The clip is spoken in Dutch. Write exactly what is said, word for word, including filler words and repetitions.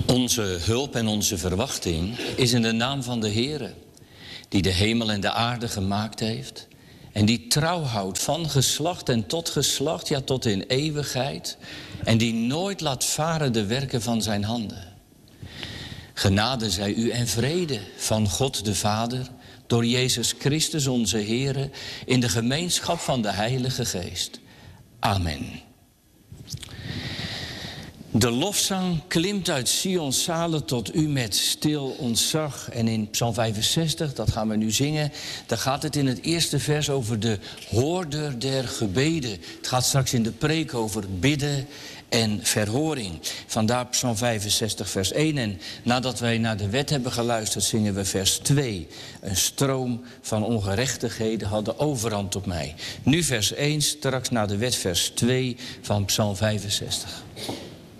Onze hulp en onze verwachting is in de naam van de Heere, die de hemel en de aarde gemaakt heeft en die trouw houdt van geslacht en tot geslacht, ja tot in eeuwigheid, en die nooit laat varen de werken van zijn handen. Genade zij u en vrede van God de Vader, door Jezus Christus onze Heere, in de gemeenschap van de Heilige Geest. Amen. De lofzang klimt uit Sions zalen tot u met stil ontzag. En in Psalm vijfenzestig, dat gaan we nu zingen, daar gaat het in het eerste vers over de hoorder der gebeden. Het gaat straks in de preek over bidden en verhoring. Vandaar Psalm vijfenzestig vers één. En nadat wij naar de wet hebben geluisterd, zingen we vers twee. Een stroom van ongerechtigheden had de overhand op mij. Nu vers één, straks naar de wet vers twee van Psalm vijfenzestig.